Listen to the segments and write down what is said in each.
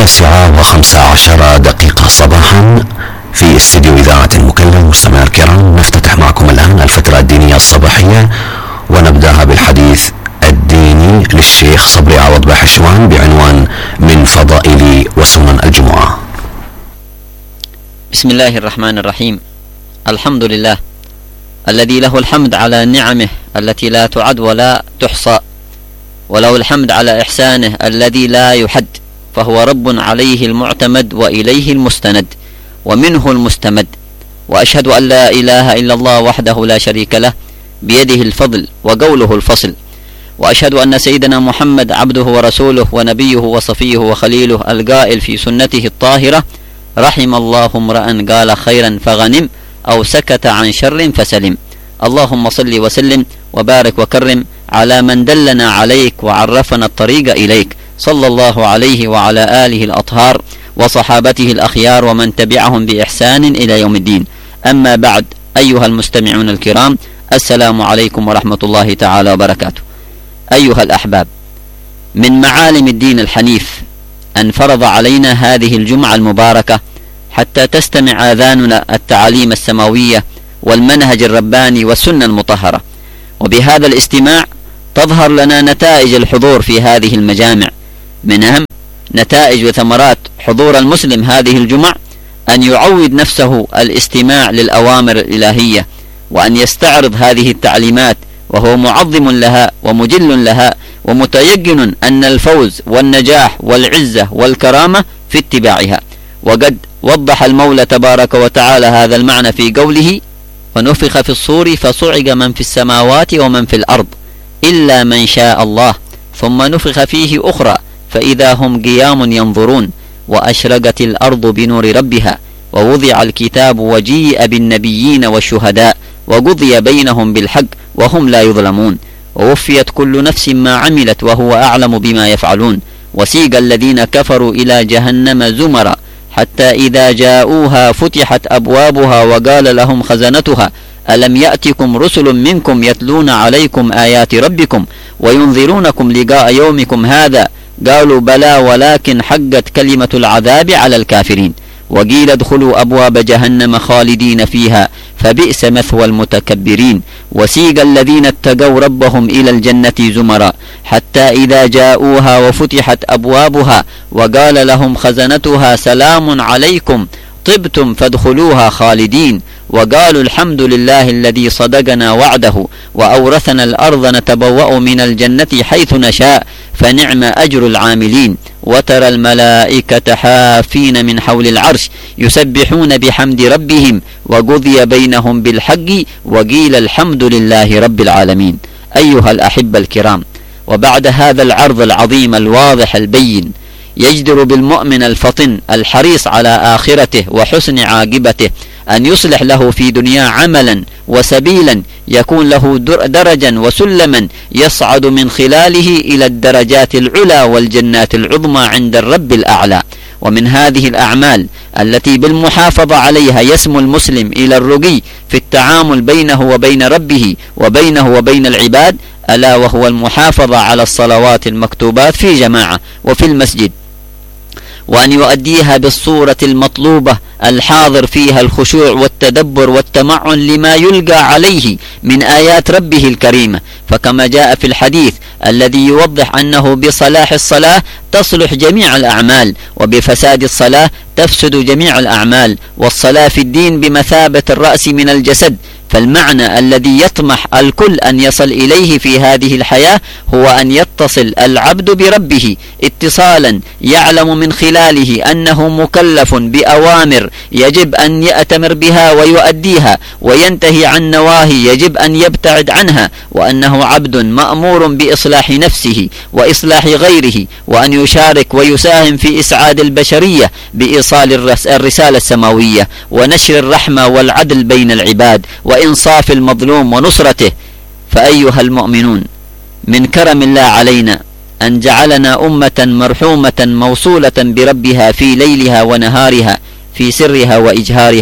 9:15 صباحا في استديو إذاعة المكلم. مستمعينا الكرام، نفتتح معكم الآن الفترة الدينية الصباحية، ونبدأها بالحديث الديني للشيخ صبري عوض بحشوان بعنوان من فضائل وسنن الجمعة. بسم الله الرحمن الرحيم. الحمد لله الذي له الحمد على نعمه التي لا تعد ولا تحصى، وله الحمد على إحسانه الذي لا يحد، فهو رب عليه المعتمد وإليه المستند ومنه المستمد. وأشهد أن لا إله إلا الله وحده لا شريك له بيده الفضل وقوله الفصل، وأشهد أن سيدنا محمد عبده ورسوله ونبيه وصفيه وخليله القائل في سنته الطاهرة: رحم الله امرأ قال خيرا فغنم أو سكت عن شر فسلم. اللهم صل وسلم وبارك وكرم على من دلنا عليك وعرفنا الطريق إليك، صلى الله عليه وعلى آله الأطهار وصحابته الأخيار ومن تبعهم بإحسان إلى يوم الدين. أما بعد، أيها المستمعون الكرام، السلام عليكم ورحمة الله تعالى وبركاته. أيها الأحباب، من معالم الدين الحنيف أن فرض علينا هذه الجمعة المباركة حتى تستمع آذاننا التعاليم السماوية والمنهج الرباني والسنة المطهرة، وبهذا الاستماع تظهر لنا نتائج الحضور في هذه المجامع. من أهم نتائج وثمرات حضور المسلم هذه الجمعة أن يعود نفسه الاستماع للأوامر الإلهية، وأن يستعرض هذه التعليمات وهو معظم لها ومجل لها ومتيقن أن الفوز والنجاح والعزة والكرامة في اتباعها. وقد وضح المولى تبارك وتعالى هذا المعنى في قوله: ونفخ في الصور فصعق من في السماوات ومن في الأرض إلا من شاء الله ثم نفخ فيه أخرى فإذا هم قيام ينظرون وأشرقت الأرض بنور ربها ووضع الكتاب وجيء بالنبيين والشهداء وقضي بينهم بالحق وهم لا يظلمون ووفيت كل نفس ما عملت وهو أعلم بما يفعلون. وسيق الذين كفروا إلى جهنم زمرا حتى إذا جاءوها فتحت أبوابها وقال لهم خزنتها ألم يأتكم رسل منكم يتلون عليكم آيات ربكم وينذرونكم لقاء يومكم هذا قالوا بلى ولكن حقت كلمة العذاب على الكافرين وقيل ادخلوا أبواب جهنم خالدين فيها فبئس مثوى المتكبرين. وسيق الذين اتقوا ربهم إلى الجنة زمرا حتى إذا جاءوها وفتحت أبوابها وقال لهم خزنتها سلام عليكم طبتم فادخلوها خالدين وقالوا الحمد لله الذي صدقنا وعده وأورثنا الأرض نتبوأ من الجنة حيث نشاء فنعم أجر العاملين. وترى الملائكة حافين من حول العرش يسبحون بحمد ربهم وقضي بينهم بالحق وقيل الحمد لله رب العالمين. أيها الأحبة الكرام، وبعد هذا العرض العظيم الواضح البين يجدر بالمؤمن الفطن الحريص على آخرته وحسن عاقبته أن يصلح له في دنيا عملا وسبيلا يكون له درجا وسلما يصعد من خلاله إلى الدرجات العلى والجنات العظمى عند الرب الأعلى. ومن هذه الأعمال التي بالمحافظة عليها يسمو المسلم إلى الرقي في التعامل بينه وبين ربه وبينه وبين العباد ألا وهو المحافظة على الصلوات المكتوبات في جماعة وفي المسجد، وأن يؤديها بالصورة المطلوبة الحاضر فيها الخشوع والتدبر والتمعن لما يلقى عليه من آيات ربه الكريمة. فكما جاء في الحديث الذي يوضح أنه بصلاح الصلاة تصلح جميع الأعمال وبفساد الصلاة تفسد جميع الأعمال، والصلاة في الدين بمثابة الرأس من الجسد. فالمعنى الذي يطمح الكل أن يصل إليه في هذه الحياة هو أن يتصل العبد بربه اتصالا يعلم من خلاله أنه مكلف بأوامر يجب أن يأتمر بها ويؤديها وينتهي عن نواهي يجب أن يبتعد عنها، وأنه عبد مأمور بإصلاح نفسه وإصلاح غيره، وأن يشارك ويساهم في إسعاد البشرية بإيصال الرسالة السماوية ونشر الرحمة والعدل بين العباد وإنصاف المظلوم ونصرته. فأيها المؤمنون، من كرم الله علينا أن جعلنا أمة مرحومة موصولة بربها في ليلها ونهارها في سرها وإجهارها،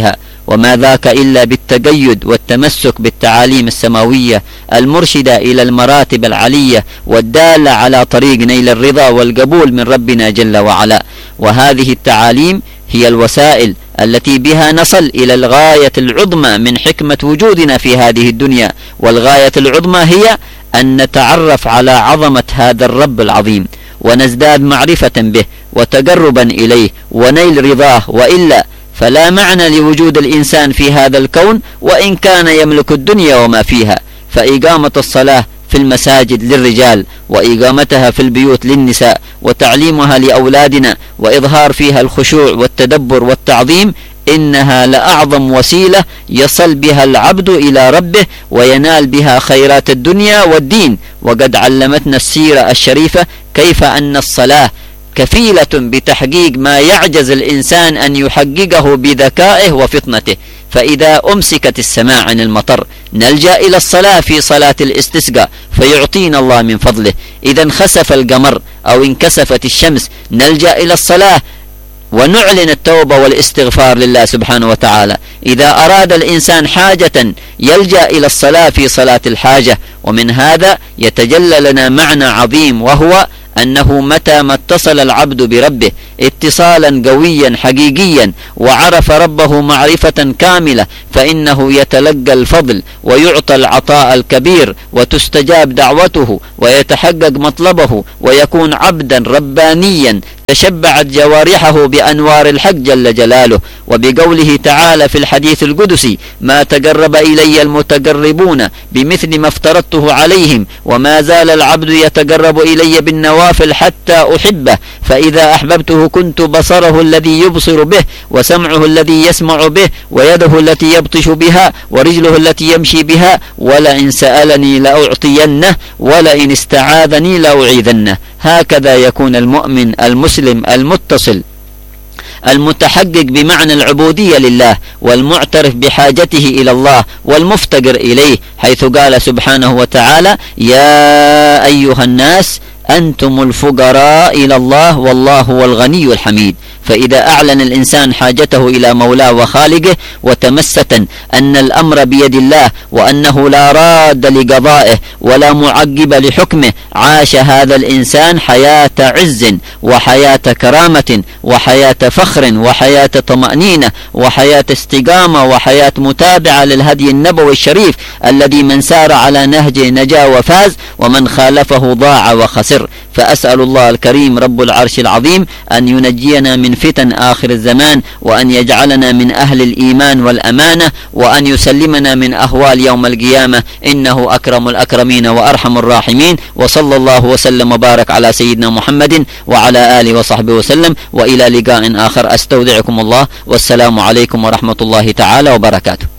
وما ذاك إلا بالتقيد والتمسك بالتعاليم السماوية المرشدة إلى المراتب العلية والدالة على طريق نيل الرضا والقبول من ربنا جل وعلا. وهذه التعاليم هي الوسائل التي بها نصل إلى الغاية العظمى من حكمة وجودنا في هذه الدنيا، والغاية العظمى هي أن نتعرف على عظمة هذا الرب العظيم ونزداد معرفة به وتقربا إليه ونيل رضاه، وإلا فلا معنى لوجود الإنسان في هذا الكون وإن كان يملك الدنيا وما فيها. فإقامة الصلاة في المساجد للرجال وإقامتها في البيوت للنساء وتعليمها لأولادنا وإظهار فيها الخشوع والتدبر والتعظيم إنها لأعظم وسيلة يصل بها العبد إلى ربه وينال بها خيرات الدنيا والدين. وقد علمتنا السيرة الشريفة كيف أن الصلاة كفيلة بتحقيق ما يعجز الإنسان أن يحققه بذكائه وفطنته. فإذا أمسكت السماء عن المطر نلجأ إلى الصلاة في صلاة الاستسقاء فيعطينا الله من فضله. إذا انخسف القمر أو انكسفت الشمس نلجأ إلى الصلاة ونعلن التوبة والاستغفار لله سبحانه وتعالى. إذا أراد الإنسان حاجة يلجأ إلى الصلاة في صلاة الحاجة. ومن هذا يتجلى لنا معنى عظيم، وهو أنه متى ما اتصل العبد بربه اتصالا قويا حقيقيا وعرف ربه معرفة كاملة فإنه يتلقى الفضل ويعطى العطاء الكبير وتستجاب دعوته ويتحقق مطلبه ويكون عبدا ربانيا تشبعت جوارحه بأنوار الحق جل جلاله. وبقوله تعالى في الحديث القدسي: ما تقرب إلي المتقربون بمثل ما افترضته عليهم وما زال العبد يتقرب إلي بالنوافل حتى أحبه، فإذا أحببته كنت بصره الذي يبصر به وسمعه الذي يسمع به ويده التي يبطش بها ورجله التي يمشي بها، ولئن سألني لأعطينه ولئن استعاذني لأعيذنه. هكذا يكون المؤمن المسلم المتصل المتحقق بمعنى العبودية لله والمعترف بحاجته إلى الله والمفتقر إليه، حيث قال سبحانه وتعالى: يا أيها الناس أنتم الفقراء إلى الله والله هو الغني الحميد. فإذا أعلن الإنسان حاجته إلى مولاه وخالقه وتمسكا أن الأمر بيد الله وأنه لا راد لقضائه ولا معقب لحكمه، عاش هذا الإنسان حياة عز وحياة كرامة وحياة فخر وحياة طمأنينة وحياة استقامة وحياة متابعة للهدي النبوي الشريف الذي من سار على نهجه نجا وفاز ومن خالفه ضاع وخسر. فأسأل الله الكريم رب العرش العظيم أن ينجينا من فتن آخر الزمان، وأن يجعلنا من أهل الإيمان والأمانة، وأن يسلمنا من أهوال يوم القيامة، إنه أكرم الأكرمين وأرحم الراحمين. وصلى الله وسلم وبارك على سيدنا محمد وعلى آله وصحبه وسلم، وإلى لقاء آخر. أستودعكم الله، والسلام عليكم ورحمة الله تعالى وبركاته.